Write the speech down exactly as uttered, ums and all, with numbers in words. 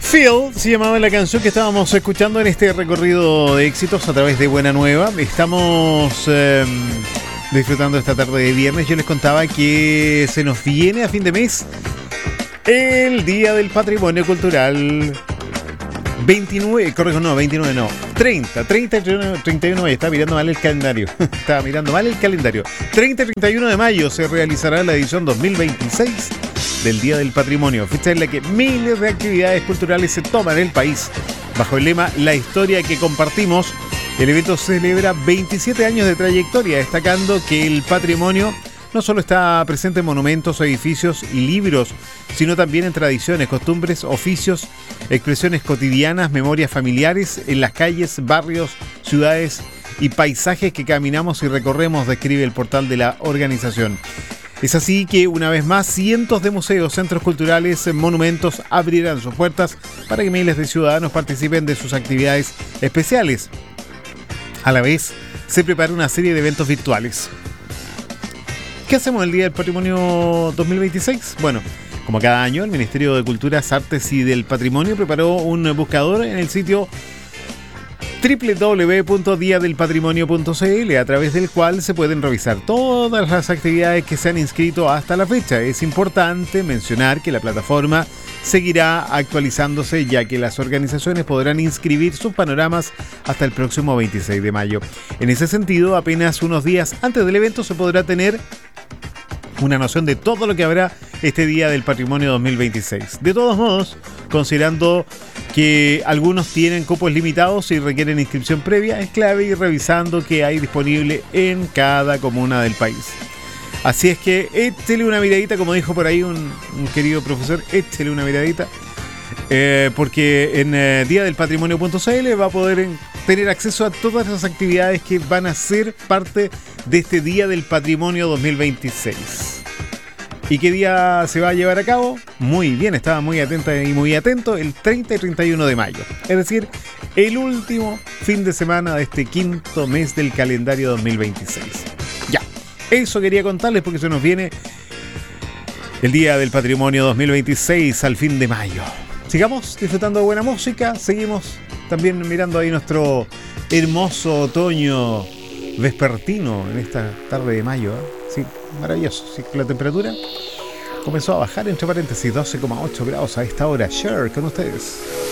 Feel se llamaba la canción que estábamos escuchando en este recorrido de éxitos a través de Buena Nueva. Estamos eh, disfrutando esta tarde de viernes. Yo les contaba que se nos viene a fin de mes el Día del Patrimonio Cultural. veintinueve, correcto, no, veintinueve no, treinta, treinta y uno, treinta y uno, estaba mirando mal el calendario, estaba mirando mal el calendario. treinta y treinta y uno de mayo se realizará la edición dos mil veintiséis del Día del Patrimonio, fecha en la que miles de actividades culturales se toman en el país. Bajo el lema La historia que compartimos, el evento celebra veintisiete años de trayectoria, destacando que el patrimonio no solo está presente en monumentos, edificios y libros, sino también en tradiciones, costumbres, oficios, expresiones cotidianas, memorias familiares, en las calles, barrios, ciudades y paisajes que caminamos y recorremos, describe el portal de la organización. Es así que, una vez más, cientos de museos, centros culturales, monumentos abrirán sus puertas para que miles de ciudadanos participen de sus actividades especiales. A la vez, se prepara una serie de eventos virtuales. ¿Qué hacemos el Día del Patrimonio dos mil veintiséis? Bueno, como cada año, el Ministerio de Culturas, Artes y del Patrimonio preparó un buscador en el sitio doble u doble u doble u punto día del patrimonio punto c l, a través del cual se pueden revisar todas las actividades que se han inscrito hasta la fecha. Es importante mencionar que la plataforma seguirá actualizándose, ya que las organizaciones podrán inscribir sus panoramas hasta el próximo veintiséis de mayo. En ese sentido, apenas unos días antes del evento se podrá tener una noción de todo lo que habrá este Día del Patrimonio dos mil veintiséis. De todos modos, considerando que algunos tienen cupos limitados y requieren inscripción previa, es clave ir revisando qué hay disponible en cada comuna del país. Así es que échele una miradita, como dijo por ahí un, un querido profesor, échele una miradita, eh, porque en eh, día del patrimonio punto c l va a poder tener acceso a todas las actividades que van a ser parte de este Día del Patrimonio dos mil veintiséis. ¿Y qué día se va a llevar a cabo? Muy bien, estaba muy atenta y muy atento, el treinta y treinta y uno de mayo. Es decir, el último fin de semana de este quinto mes del calendario dos mil veintiséis. Ya, eso quería contarles porque se nos viene el Día del Patrimonio dos mil veintiséis al fin de mayo. Sigamos disfrutando de buena música, seguimos también mirando ahí nuestro hermoso otoño vespertino en esta tarde de mayo, ¿eh? Sí, maravilloso. Sí, la temperatura comenzó a bajar, entre paréntesis, doce coma ocho grados a esta hora. Cher, con ustedes.